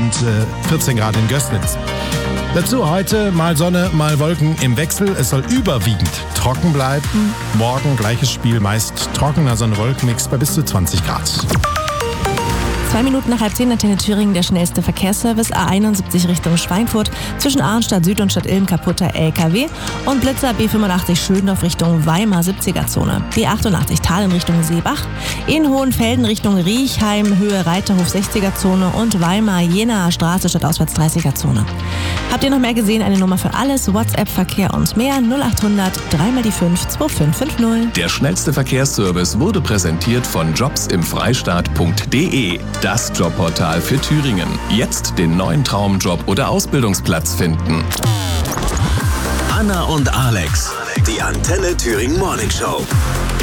und 14 Grad in Gößnitz. Dazu heute mal Sonne, mal Wolken im Wechsel. Es soll überwiegend trocken bleiben. Morgen gleiches Spiel, meist trockener Sonne-Wolken-Mix bei bis zu 20 Grad. 2 Minuten nach 9:30 Antenne Thüringen, der schnellste Verkehrsservice. A71 Richtung Schweinfurt, zwischen Arnstadt Süd und Stadt Ilm kaputter LKW. Und Blitzer B85 Schöndorf Richtung Weimar 70er-Zone. B88 Tal in Richtung Seebach. In Hohenfelden Richtung Riechheim, Höhe Reiterhof 60er-Zone. Und Weimar Jenaer Straße statt auswärts 30er-Zone. Habt ihr noch mehr gesehen? Eine Nummer für alles, WhatsApp, Verkehr und mehr. 0800 3x5 2550. Der schnellste Verkehrsservice wurde präsentiert von jobsimfreistaat.de. Das Jobportal für Thüringen. Jetzt den neuen Traumjob oder Ausbildungsplatz finden. Anna und Alex. Die Antenne Thüringen Morning Show.